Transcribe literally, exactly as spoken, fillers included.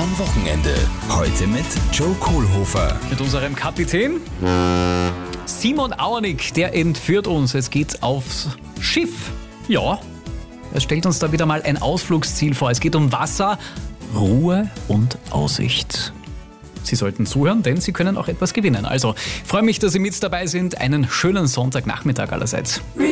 am Wochenende. Heute mit Joe Kohlhofer. Mit unserem Kapitän Simon Auernick, der entführt uns. Es geht aufs Schiff. Ja, er stellt uns da wieder mal ein Ausflugsziel vor. Es geht um Wasser, Ruhe und Aussicht. Sie sollten zuhören, denn Sie können auch etwas gewinnen. Also, freue mich, dass Sie mit dabei sind. Einen schönen Sonntagnachmittag allerseits.